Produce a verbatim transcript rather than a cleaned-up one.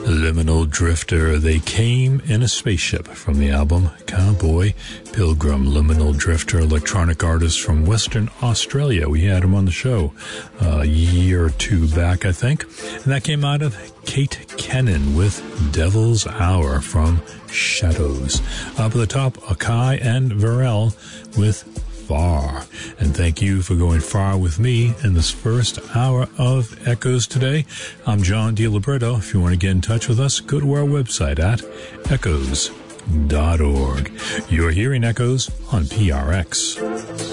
Liminal Drifter. They came in a spaceship from the album Cowboy Pilgrim. Liminal Drifter, electronic artist from Western Australia. We had him on the show uh, a year or two back, I think. And that came out of Kate Kennan with Devil's Hour from Shadows. Up at the top, Akai and Varel with Far. And thank you for going far with me in this first hour of Echoes today. I'm John DiLiberto. If you want to get in touch with us, go to our website at echoes dot org. You're hearing Echoes on P R X.